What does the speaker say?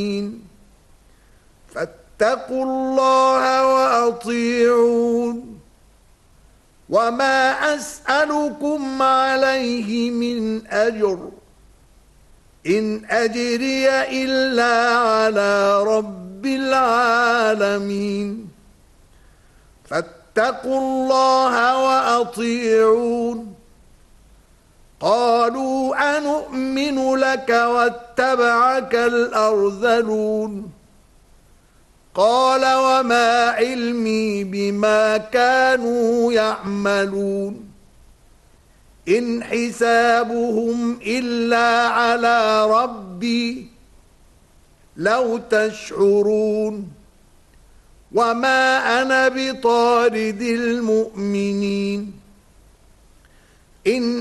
فاتقوا الله وأطيعون وما أسألكم عليه من أجر إن أجري إلا على رب العالمين فاتقوا الله وأطيعون قالوا أنؤمن لك واتبعك الأرذلون قال وما علمي بما كانوا يعملون إن حسابهم إلا على ربي لو تشعرون وما أنا بطارد المؤمنين إن